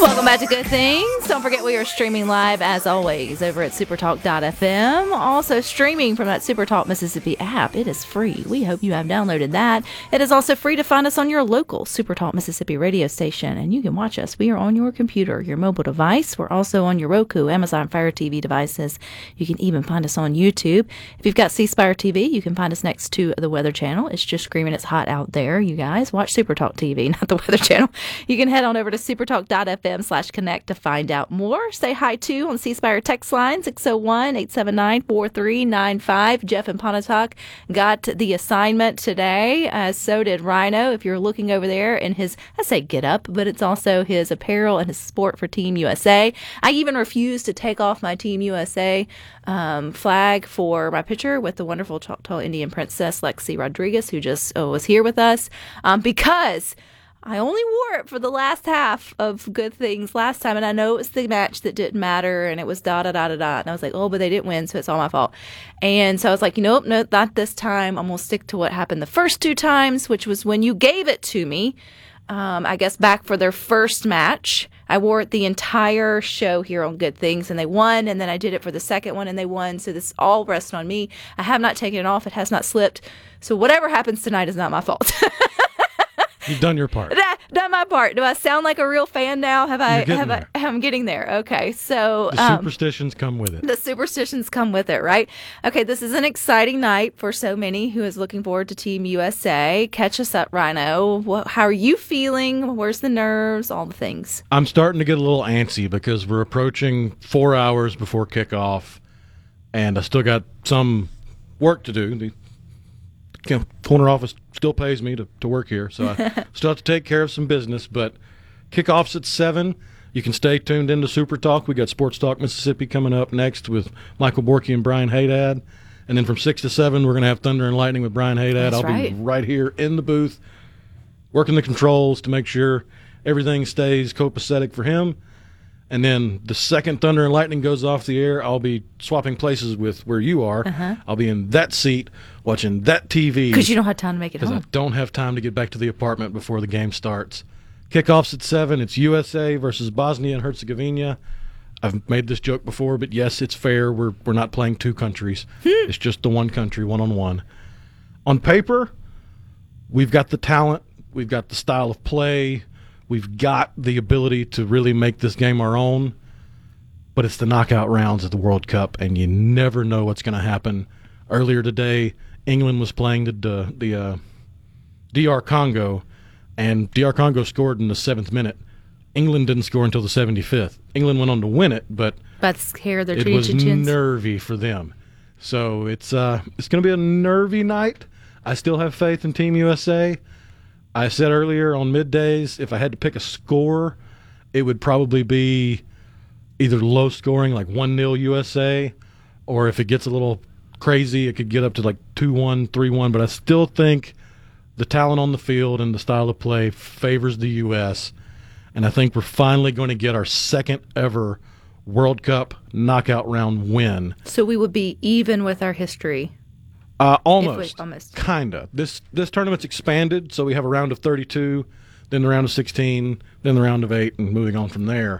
Welcome back to Good Things. Don't forget we are streaming live, as always, over at supertalk.fm. Also streaming from that Supertalk Mississippi app. It is free. We hope you have downloaded that. It is also free to find us on your local Supertalk Mississippi radio station, and you can watch us. We are on your computer, your mobile device. We're also on your Roku, Amazon Fire TV devices. You can even find us on YouTube. If you've got C Spire TV, you can find us next to the Weather Channel. It's just screaming it's hot out there, you guys. Watch Supertalk TV, not the Weather Channel. You can head on over to supertalk.fm/connect to find out more. Say hi, too, on C Spire text line, 601-879-4395. Jeff and Pontotoc got the assignment today, as so did Rhino. If you're looking over there in his, I say get up, but it's also his apparel and his support for Team USA. I even refused to take off my Team USA flag for my picture with the wonderful Choctaw Indian princess Lexi Rodriguez, who just was here with us, because I only wore it for the last half of Good Things last time, and I know it was the match that didn't matter, and it was da-da-da-da-da, and I was like, oh, but they didn't win, so it's all my fault. And so I was like, nope, not this time. I'm going to stick to what happened the first two times, which was when you gave it to me, I guess back for their first match. I wore it the entire show here on Good Things, and they won, and then I did it for the second one, and they won, so this all rests on me. I have not taken it off. It has not slipped, so whatever happens tonight is not my fault. You've done your part. Done my part. Do I sound like a real fan now? I'm getting there. Okay, so the superstitions come with it. The superstitions come with it, right? Okay, this is an exciting night for so many who is looking forward to Team USA. Catch us up, Rhino. How are you feeling? Where's the nerves? All the things. I'm starting to get a little antsy because we're approaching 4 hours before kickoff, and I still got some work to do. The corner office still pays me to work here, so I still have to take care of some business. But kickoff's at 7. You can stay tuned into Super Talk. We got Sports Talk Mississippi coming up next with Michael Borky and Brian Haydad. And then from 6 to 7, we're going to have Thunder and Lightning with Brian Haydad. That's I'll right. be right here in the booth working the controls to make sure everything stays copacetic for him. And then the second Thunder and Lightning goes off the air, I'll be swapping places with where you are. I'll be in that seat watching that TV. Because you don't have time to make it home. Because I don't have time to get back to the apartment before the game starts. Kickoff's at 7. It's USA versus Bosnia and Herzegovina. I've made this joke before, but yes, it's fair. We're not playing two countries. It's just the one country, one-on-one. On paper, we've got the talent. We've got the style of play. We've got the ability to really make this game our own, but it's the knockout rounds of the World Cup, and you never know what's going to happen. Earlier today, England was playing the DR Congo, and DR Congo scored in the 7th minute. England didn't score until the 75th. England went on to win it, but it was nervy for them. So it's going to be a nervy night. I still have faith in Team USA. I said earlier on middays, if I had to pick a score, it would probably be either low scoring, like 1-0 USA, or if it gets a little crazy, it could get up to like 2-1, 3-1. But I still think the talent on the field and the style of play favors the U.S., and I think we're finally going to get our second ever World Cup knockout round win. So we would be even with our history. Almost. Kind of. This tournament's expanded, so we have a round of 32, then the round of 16, then the round of 8, and moving on from there.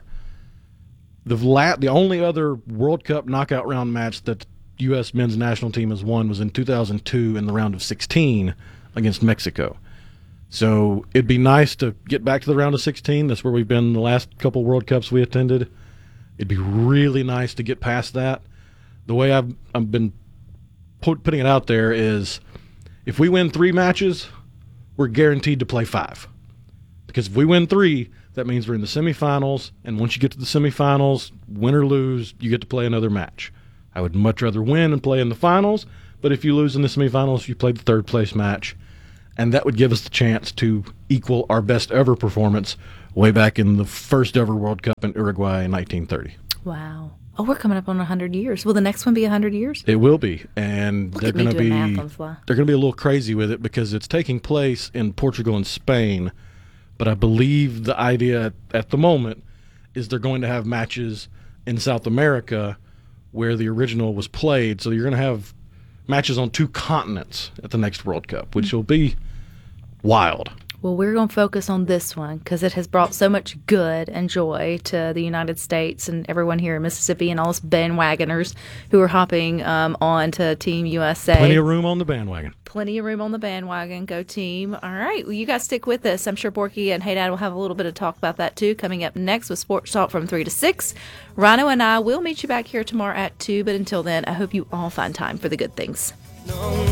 The only other World Cup knockout round match that the U.S. men's national team has won was in 2002 in the round of 16 against Mexico. So it'd be nice to get back to the round of 16. That's where we've been the last couple World Cups we attended. It'd be really nice to get past that. The way I've been putting it out there is if we win 3 matches, we're guaranteed to play 5. Because if we win 3, that means we're in the semifinals, and once you get to the semifinals, win or lose, you get to play another match. I would much rather win and play in the finals, but if you lose in the semifinals, you play the third place match, and that would give us the chance to equal our best ever performance way back in the first ever World Cup in Uruguay in 1930. Wow. Oh, we're coming up on 100 years. Will the next one be 100 years? It will be, and they're going to be a little crazy with it because it's taking place in Portugal and Spain. But I believe the idea at the moment is they're going to have matches in South America where the original was played. So you're going to have matches on 2 continents at the next World Cup, which will be wild. Well, we're going to focus on this one because it has brought so much good and joy to the United States and everyone here in Mississippi and all us bandwagoners who are hopping on to Team USA. Plenty of room on the bandwagon. Plenty of room on the bandwagon. Go team. All right. Well, you guys stick with us. I'm sure Borky and Hey Dad will have a little bit of talk about that too. Coming up next with Sports Talk from 3 to 6. Rhino and I will meet you back here tomorrow at 2. But until then, I hope you all find time for the good things.